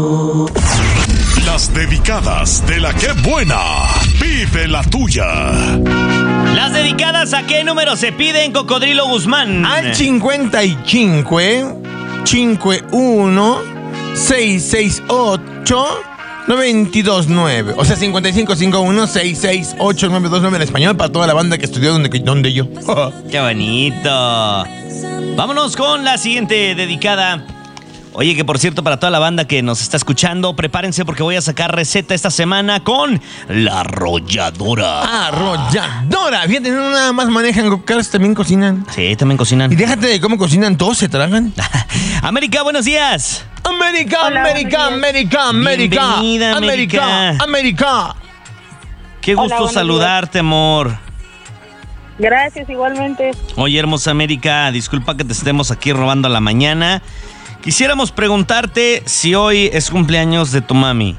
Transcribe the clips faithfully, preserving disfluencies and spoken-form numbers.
Las dedicadas de la que buena. Pide la tuya. Las dedicadas a qué número se piden, Cocodrilo Guzmán. Al cincuenta y cinco, cincuenta y uno, seiscientos sesenta y ocho, noventa y dos nueve. O sea, cincuenta y cinco, cincuenta y uno, seiscientos sesenta y ocho, noventa y dos nueve en español para toda la banda que estudió donde, donde yo. ¡Qué bonito! Vámonos con la siguiente dedicada. Oye, que por cierto, para toda la banda que nos está escuchando, prepárense porque voy a sacar receta esta semana con la arrolladora. Arrolladora. Fíjate, no nada más manejan, cocas, también cocinan. Sí, también cocinan. Y déjate de cómo cocinan, todos se tragan. América, buenos días. América, Hola, América, América, América. Bienvenida, América. América, América. Qué gusto Hola, buenos saludarte, amor. Gracias, igualmente. Oye, hermosa América, disculpa que te estemos aquí robando la mañana. Quisiéramos preguntarte si hoy es cumpleaños de tu mami.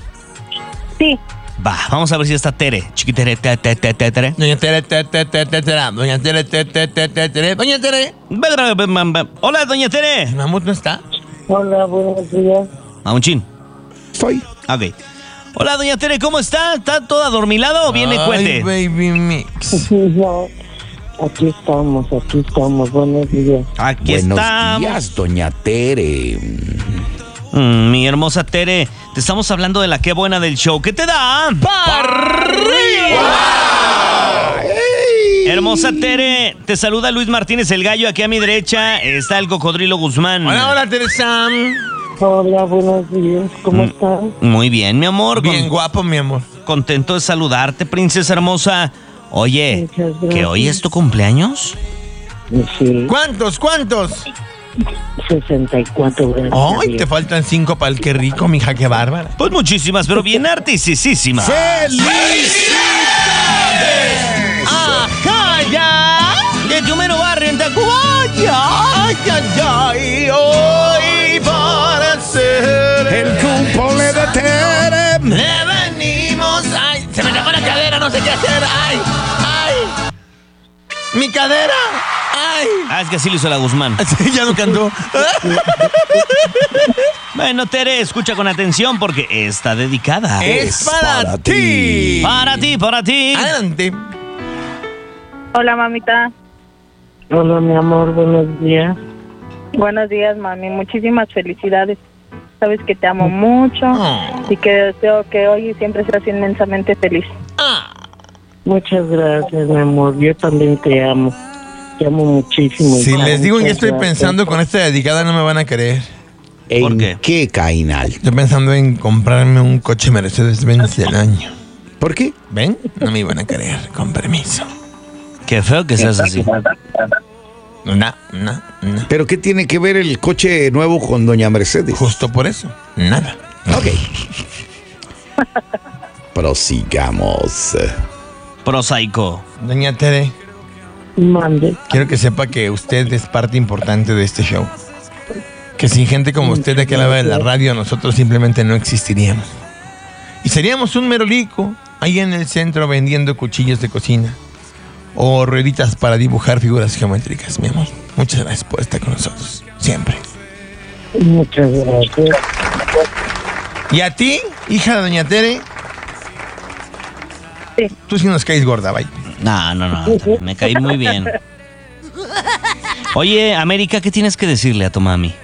Sí. Va, vamos a ver si está Tere. Chiquitere, te, te, te, te, Tere. Doña Tere, te, te, te, te, te, Doña Tere, te, te, te, te, te, Doña Tere. Hola, doña Tere. ¿Mamut no está? Hola, buenos días. Mamuchín. Soy. Ok. Hola, doña Tere, ¿cómo está? ¿Está toda adormilada o viene Ay, cuete? baby mix. No, aquí estamos, aquí estamos. Buenos días. Aquí Buenos estamos. días, doña Tere. Mm, mi hermosa Tere, te estamos hablando de la qué buena del show. ¿Qué te da? ¡Para arriba! Hermosa Tere, te saluda Luis Martínez el Gallo. Aquí a mi derecha está el Cocodrilo Guzmán. Hola, hola, Teresa. Hola, buenos días. ¿Cómo están? Muy bien, mi amor. Bien Con- guapo, mi amor. contento de saludarte, princesa hermosa. Oye, Muchas gracias. ¿que hoy es tu cumpleaños? Sí, ¿Cuántos, cuántos? sesenta y cuatro. Gracias. Ay, te faltan cinco para el que rico, mija, qué bárbara. Pues muchísimas, pero bien artistísimas. ¡Felicidades! ¡Ajá, ya! De tu mero barrio en Tacubaya. ¡Ay, ay, ay! Hoy para ser El cumple de Tere. le venimos. ¡Ay! Se me tapó la cadera, no sé qué hacer. ¡Ay! ¡Ay! ¡Mi cadera! ¡Ay! Ah, es que así lo hizo la Guzmán. Sí, ya no cantó. Bueno, Tere, escucha con atención porque está dedicada. Es para, para ti. ti. Para ti, para ti. Adelante. Hola, mamita. Hola, mi amor. Buenos días. Buenos días, mami. Muchísimas felicidades. Sabes que te amo mucho Oh. y que deseo que hoy y siempre seas inmensamente feliz. Ah. Muchas gracias, mi amor. Yo también te amo. Te amo muchísimo. Si hija. les digo en qué Muchas estoy gracias. pensando con esta dedicada, no me van a creer. ¿En ¿Por qué? qué, Cainal? Estoy pensando en comprarme un coche Mercedes-Benz del año. ¿Por qué? ¿Ven? No me iban a creer, con permiso. Qué feo que seas así. No, no, no. ¿Pero qué tiene que ver el coche nuevo con doña Mercedes? Justo por eso, nada. Ok. Prosigamos. Prosaico. Doña Tere, Mande. quiero que sepa que usted es parte importante de este show. Que sin gente como usted de aquel lado de la radio, nosotros simplemente no existiríamos. Y seríamos un merolico ahí en el centro vendiendo cuchillos de cocina o rueditas para dibujar figuras geométricas, mi amor. Muchas gracias por estar con nosotros, siempre. Muchas gracias. Y a ti, hija de doña Tere, Sí. tú sí nos caes gorda, bye. No, no, no. Me caí muy bien. Oye, América, ¿qué tienes que decirle a tu mami?